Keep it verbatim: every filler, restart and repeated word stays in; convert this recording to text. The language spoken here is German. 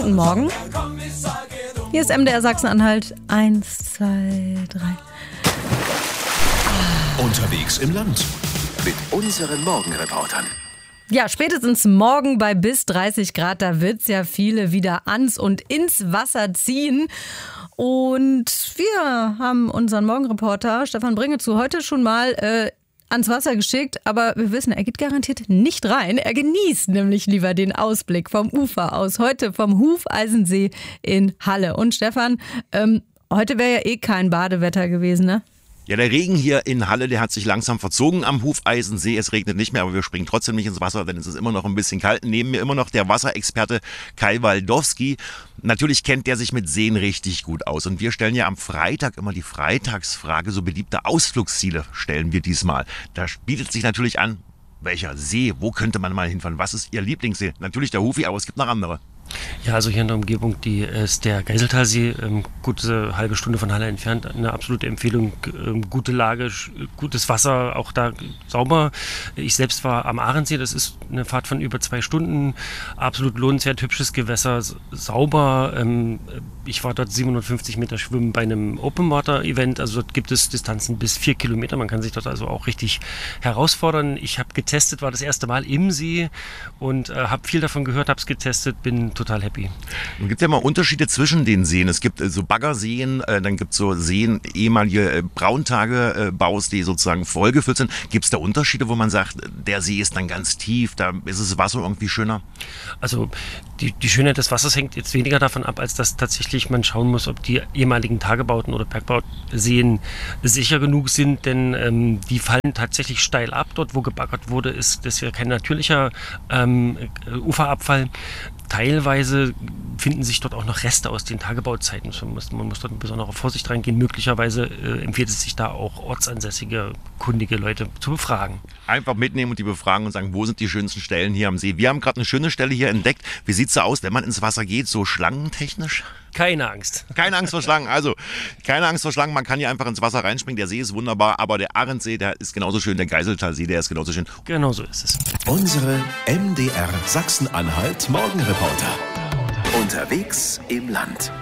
guten Morgen. Hier ist M D R Sachsen-Anhalt. Eins, zwei, drei. Unterwegs im Land mit unseren Morgenreportern. Ja, spätestens morgen bei bis dreißig Grad, da wird's ja viele wieder ans und ins Wasser ziehen. Und wir haben unseren Morgenreporter Stefan Bringezu heute schon mal äh, ans Wasser geschickt, aber wir wissen, er geht garantiert nicht rein. Er genießt nämlich lieber den Ausblick vom Ufer aus. Heute vom Hufeisensee in Halle. Und Stefan, ähm, heute wäre ja eh kein Badewetter gewesen, ne? Ja, der Regen hier in Halle, der hat sich langsam verzogen am Hufeisensee. Es regnet nicht mehr, aber wir springen trotzdem nicht ins Wasser, denn es ist immer noch ein bisschen kalt. Neben mir immer noch der Wasserexperte Kai Waldowski. Natürlich kennt der sich mit Seen richtig gut aus. Und wir stellen ja am Freitag immer die Freitagsfrage, so beliebte Ausflugsziele stellen wir diesmal. Da bietet sich natürlich an, welcher See, wo könnte man mal hinfahren? Was ist Ihr Lieblingssee? Natürlich der Hufi, aber es gibt noch andere. Ja, also hier in der Umgebung, die ist der Geiseltalsee, ähm, gute halbe Stunde von Halle entfernt, eine absolute Empfehlung, ähm, gute Lage, sch- gutes Wasser, auch da sauber. Ich selbst war am Ahrensee, das ist eine Fahrt von über zwei Stunden, absolut lohnenswert, hübsches Gewässer, s- sauber. Ähm, ich war dort siebenhundertfünfzig Meter schwimmen bei einem Open-Water-Event, also dort gibt es Distanzen bis vier Kilometer, man kann sich dort also auch richtig herausfordern. Ich habe getestet, war das erste Mal im See und äh, habe viel davon gehört, habe es getestet, bin total happy. Nun gibt es ja mal Unterschiede zwischen den Seen. Es gibt äh, so Baggerseen, äh, dann gibt es so Seen, ehemalige äh, Brauntagebaus, die sozusagen vollgefüllt sind. Gibt es da Unterschiede, wo man sagt, der See ist dann ganz tief, da ist das Wasser irgendwie schöner? Also die, die Schönheit des Wassers hängt jetzt weniger davon ab, als dass tatsächlich man schauen muss, ob die ehemaligen Tagebauten oder Bergbauseen sicher genug sind, denn ähm, die fallen tatsächlich steil ab. Dort, wo gebaggert wurde, ist das ja kein natürlicher ähm, Uferabfall. Teilweise finden sich dort auch noch Reste aus den Tagebauzeiten. Man muss, man muss dort mit besonderer Vorsicht reingehen. Möglicherweise äh, empfiehlt es sich da auch ortsansässige, kundige Leute zu befragen. Einfach mitnehmen und die befragen und sagen, wo sind die schönsten Stellen hier am See? Wir haben gerade eine schöne Stelle hier entdeckt. Wie sieht es da aus, wenn man ins Wasser geht, so schlangentechnisch? Keine Angst. Keine Angst vor Schlangen. Also, keine Angst vor Schlangen. Man kann hier einfach ins Wasser reinspringen. Der See ist wunderbar, aber der Ahrensee, der ist genauso schön. Der Geiseltalsee, der ist genauso schön. Genau so ist es. Unsere M D R Sachsen-Anhalt Morgenreporter. Unterwegs im Land.